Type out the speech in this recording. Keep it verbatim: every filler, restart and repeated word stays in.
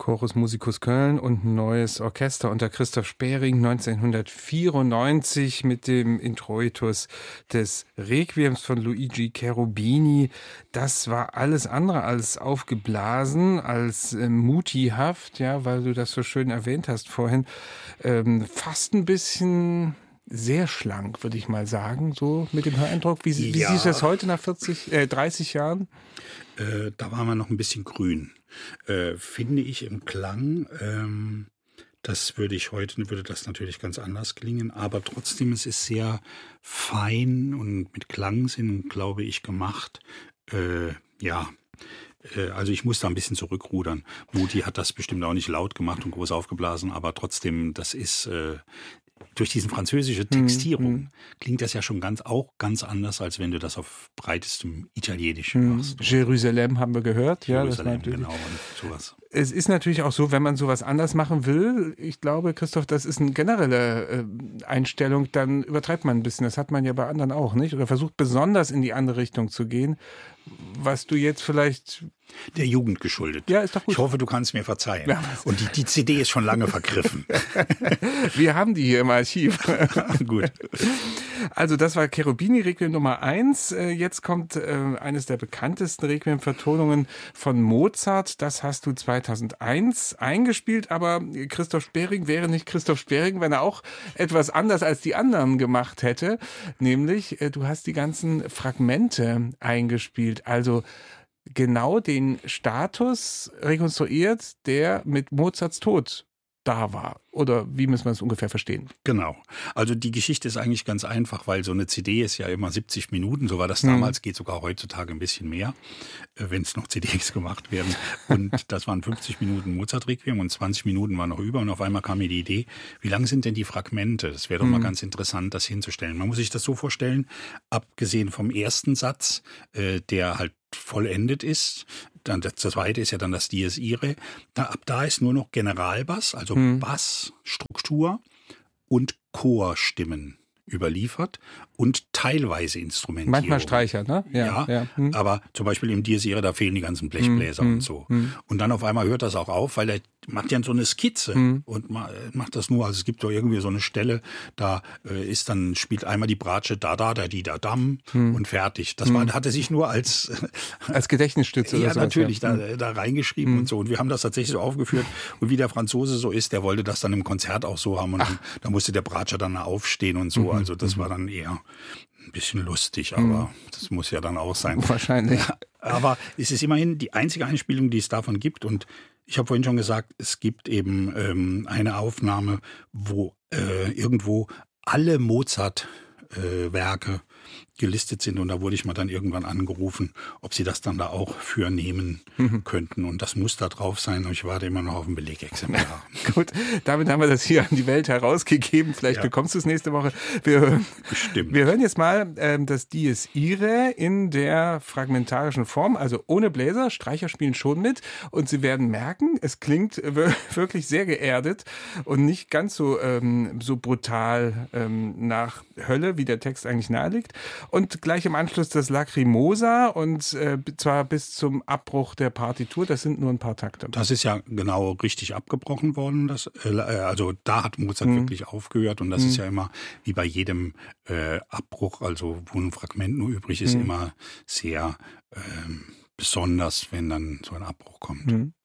Chorus Musicus Köln und ein neues Orchester unter Christoph Sperring neunzehnhundertvierundneunzig mit dem Introitus des Requiems von Luigi Cherubini. Das war alles andere als aufgeblasen, als äh, mutihaft, ja, weil du das so schön erwähnt hast vorhin. Ähm, fast ein bisschen sehr schlank, würde ich mal sagen, so mit dem Höreindruck. Wie, wie ja. siehst du das heute nach vierzig, äh, dreißig Jahren? Äh, da waren wir noch ein bisschen grün. Äh, finde ich im Klang, ähm, das würde ich heute, würde das natürlich ganz anders klingen, aber trotzdem, es ist sehr fein und mit Klangsinn, glaube ich, gemacht. Äh, ja, äh, also ich muss da ein bisschen zurückrudern. Muti hat das bestimmt auch nicht laut gemacht und groß aufgeblasen, aber trotzdem, das ist äh, durch diese französische Textierung hm. klingt das ja schon ganz auch ganz anders, als wenn du das auf breitestem Italienisch hm. machst. Jerusalem haben wir gehört. Jerusalem, ja, das genau, und sowas. Es ist natürlich auch so, wenn man sowas anders machen will, ich glaube, Christoph, das ist eine generelle äh, Einstellung, dann übertreibt man ein bisschen. Das hat man ja bei anderen auch, nicht? Oder versucht besonders in die andere Richtung zu gehen, was du jetzt vielleicht... Der Jugend geschuldet. Ja, ist doch gut. Ich hoffe, du kannst mir verzeihen. Ja. Und die, die C D ist schon lange vergriffen. Wir haben die hier im Archiv. Gut. Also das war Cherubini Requiem Nummer eins. Jetzt kommt äh, eines der bekanntesten Requiem-Vertonungen von Mozart. Das hast du zweitausendeins eingespielt, aber Christoph Sperring wäre nicht Christoph Sperring, wenn er auch etwas anders als die anderen gemacht hätte. Nämlich, äh, du hast die ganzen Fragmente eingespielt. Also genau den Status rekonstruiert, der mit Mozarts Tod da war. Oder wie muss man es ungefähr verstehen? Genau. Also die Geschichte ist eigentlich ganz einfach, weil so eine C D ist ja immer siebzig Minuten, so war das damals, hm. geht sogar heutzutage ein bisschen mehr, wenn es noch C Ds gemacht werden. Und das waren fünfzig Minuten Mozart-Requiem und zwanzig Minuten waren noch über und auf einmal kam mir die Idee, wie lang sind denn die Fragmente? Das wäre doch hm. mal ganz interessant, das hinzustellen. Man muss sich das so vorstellen, abgesehen vom ersten Satz, äh, der halt vollendet ist. Dann das zweite ist ja dann das Dies Irae. Da, ab da ist nur noch Generalbass, also hm. Bassstruktur und Chorstimmen überliefert und teilweise Instrumentierung. Manchmal Streicher, ne? Ja, ja, ja. Hm. Aber zum Beispiel im Dies Irae, da fehlen die ganzen Blechbläser hm. und so. Hm. Und dann auf einmal hört das auch auf, weil er macht ja so eine Skizze hm. und macht das nur, also es gibt doch irgendwie so eine Stelle, da ist dann, spielt einmal die Bratsche da, da, da, die, da, dam hm. und fertig. Das war, hat er sich nur als als Gedächtnisstütze ja, oder so. natürlich, ja, da, da reingeschrieben hm. und so. Und wir haben das tatsächlich so aufgeführt. Und wie der Franzose so ist, der wollte das dann im Konzert auch so haben. Und dann, da musste der Bratscher dann aufstehen und so. Also das war dann eher ein bisschen lustig, aber mhm. das muss ja dann auch sein. Wahrscheinlich. Aber es ist immerhin die einzige Einspielung, die es davon gibt. Und ich habe vorhin schon gesagt, es gibt eben ähm, eine Aufnahme, wo äh, irgendwo alle Mozart-Werke äh, gelistet sind. Und da wurde ich mal dann irgendwann angerufen, ob sie das dann da auch für nehmen mhm. könnten. Und das muss da drauf sein. Und ich warte immer noch auf ein Belegexemplar. Gut, damit haben wir das hier an die Welt herausgegeben. Vielleicht ja. bekommst du es nächste Woche. Wir, Bestimmt. Wir hören jetzt mal ähm, das Dies Irae in der fragmentarischen Form, also ohne Bläser. Streicher spielen schon mit. Und Sie werden merken, es klingt wirklich sehr geerdet und nicht ganz so, ähm, so brutal ähm, nach Hölle, wie der Text eigentlich naheliegt. Und gleich im Anschluss das Lacrimosa und äh, zwar bis zum Abbruch der Partitur. Das sind nur ein paar Takte. Das ist ja genau richtig abgebrochen worden. Das, äh, also da hat Mozart mhm. wirklich aufgehört. Und das mhm. ist ja immer wie bei jedem äh, Abbruch, also wo ein Fragment nur übrig ist, mhm. immer sehr äh, besonders, wenn dann so ein Abbruch kommt. Mhm.